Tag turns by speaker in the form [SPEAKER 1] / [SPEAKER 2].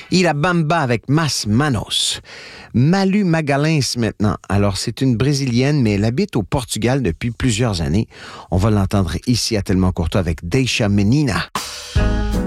[SPEAKER 1] Ira Bamba avec Mas Manos. Malu Magalhães maintenant. Alors, c'est une Brésilienne, mais elle habite au Portugal depuis plusieurs années. On va l'entendre ici à Tellement Courtois avec Deixa Menina.